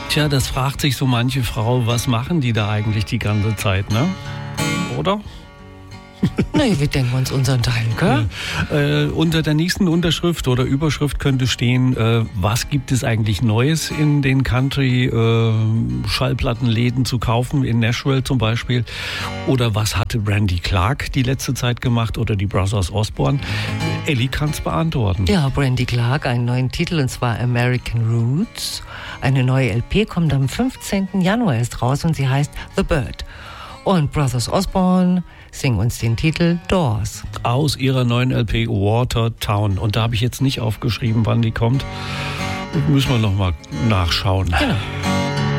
Tja, das fragt sich so manche Frau, was machen die da eigentlich die ganze Zeit, ne? Oder? Nee, wir denken uns unseren Teil, gell? Unter der nächsten Unterschrift oder Überschrift könnte stehen, was gibt es eigentlich Neues in den Country-Schallplattenläden zu kaufen, in Nashville zum Beispiel? Oder was hatte Brandy Clark die letzte Zeit gemacht oder die Brothers Osborne? Elli kann es beantworten. Ja, Brandy Clark, einen neuen Titel, und zwar American Roots. Eine neue LP kommt am 15. Januar erst raus und sie heißt The Bird. Und Brothers Osborne singen uns den Titel Doors. Aus ihrer neuen LP Watertown. Und da habe ich jetzt nicht aufgeschrieben, wann die kommt. Müssen wir noch mal nachschauen. Genau.